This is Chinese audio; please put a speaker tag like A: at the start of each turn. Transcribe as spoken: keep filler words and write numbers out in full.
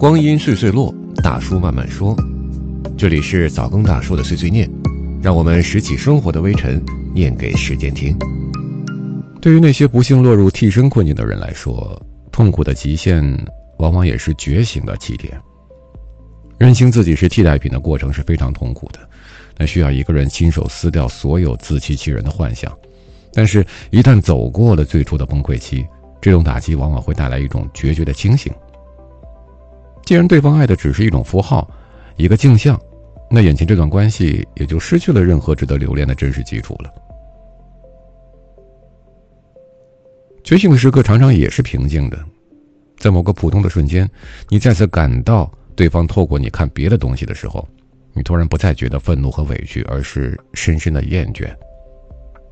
A: 光阴岁岁落，大叔慢慢说。这里是早更大叔的碎碎念，让我们拾起生活的微尘，念给时间听。对于那些不幸落入替身困境的人来说，痛苦的极限往往也是觉醒的起点。认清自己是替代品的过程是非常痛苦的，那需要一个人亲手撕掉所有自欺欺人的幻想。但是一旦走过了最初的崩溃期，这种打击往往会带来一种决绝的清醒。既然对方爱的只是一种符号，一个镜像，那眼前这段关系也就失去了任何值得留恋的真实基础了。觉醒的时刻常常也是平静的，在某个普通的瞬间，你再次感到对方透过你看别的东西的时候，你突然不再觉得愤怒和委屈，而是深深的厌倦。